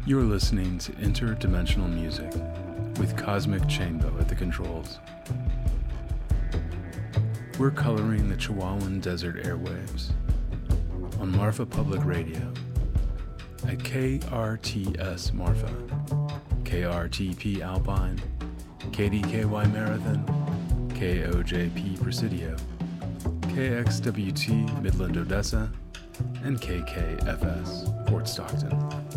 You're listening to Interdimensional Music with Cosmic Chainbow at the controls. We're coloring the Chihuahuan Desert airwaves on Marfa Public Radio at KRTS Marfa, KRTP Alpine, KDKY Marathon, KOJP Presidio, KXWT Midland Odessa, and KKFS Fort Stockton.